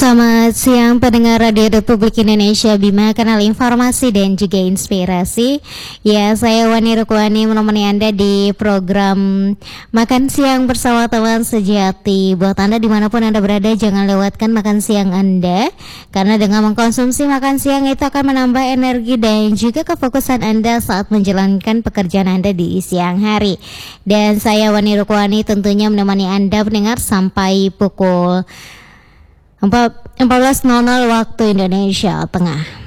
Selamat siang pendengar Radio Republik Indonesia, Bima Kanal Informasi dan juga Inspirasi. Ya, saya Wani Rukwani menemani Anda di program Makan Siang bersama teman sejati. Buat Anda dimanapun Anda berada, jangan lewatkan makan siang Anda, karena dengan mengkonsumsi makan siang itu akan menambah energi dan juga kefokusan Anda saat menjalankan pekerjaan Anda di siang hari. Dan saya Wani Rukwani tentunya menemani Anda pendengar sampai pukul 14.00 waktu Indonesia Tengah.